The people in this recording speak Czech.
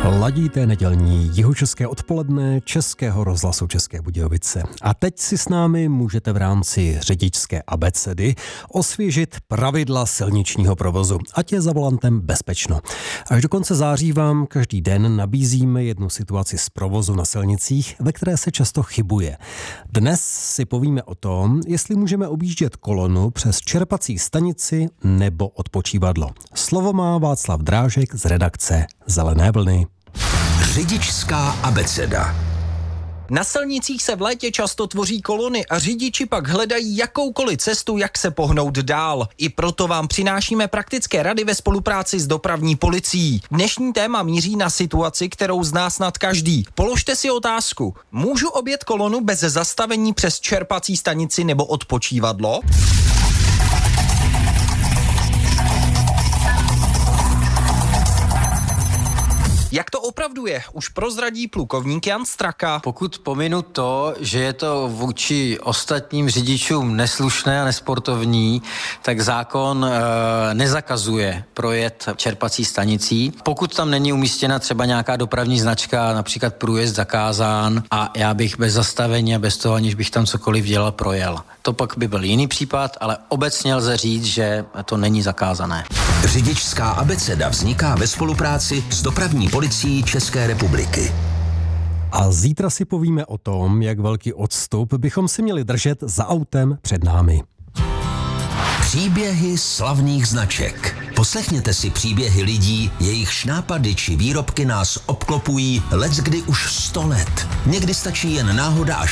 Ladíte nedělní jihočeské odpoledne Českého rozhlasu České Budějovice. A teď si s námi můžete v rámci řidičské abecedy osvěžit pravidla silničního provozu, ať je za volantem bezpečno. Až do konce září vám každý den nabízíme jednu situaci z provozu na silnicích, ve které se často chybuje. Dnes si povíme o tom, jestli můžeme objíždět kolonu přes čerpací stanici nebo odpočívadlo. Slovo má Václav Drážek z redakce Zelené vlny. Řidičská abeceda. Na silnicích se v létě často tvoří kolony a řidiči pak hledají jakoukoliv cestu, jak se pohnout dál. I proto vám přinášíme praktické rady ve spolupráci s dopravní policií. Dnešní téma míří na situaci, kterou zná snad každý. Položte si otázku. Můžu objet kolonu bez zastavení přes čerpací stanici nebo odpočívadlo? Jak to opravdu je, už prozradí plukovník Jan Straka. Pokud pominu to, že je to vůči ostatním řidičům neslušné a nesportovní, tak zákon nezakazuje projet čerpací stanicí. Pokud tam není umístěna třeba nějaká dopravní značka, například průjezd zakázán, a já bych bez zastavení a bez toho, aniž bych tam cokoliv dělal, projel. To pak by byl jiný případ, ale obecně lze říct, že to není zakázané. Řidičská abeceda vzniká ve spolupráci s dopravní policií České republiky. A zítra si povíme o tom, jak velký odstup bychom si měli držet za autem před námi. Příběhy slavných značek. Poslechněte si příběhy lidí, jejichž nápady či výrobky nás obklopují leckdy už 100 let. Někdy stačí jen náhoda a